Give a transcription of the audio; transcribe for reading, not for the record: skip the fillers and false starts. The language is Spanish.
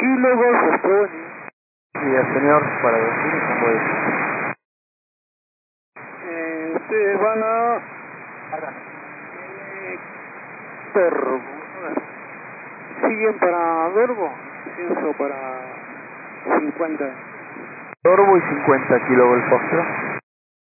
Kilo Golf Pony. Sí, señor, para decir cómo es. Ustedes van a... Verbo. ¿Siguen para Verbo? Pienso para 50. Torbo y 50 kilo Golf Foxtrot.